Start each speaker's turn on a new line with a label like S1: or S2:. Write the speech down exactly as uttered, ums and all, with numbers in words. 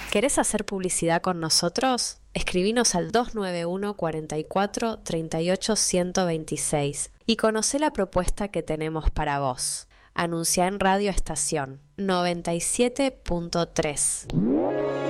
S1: ¿Querés hacer publicidad con nosotros? Escribinos al dos nueve uno, cuatro cuatro, tres ocho, uno dos seis y conocé la propuesta que tenemos para vos. Anunciá en Radio Estación noventa y siete punto tres.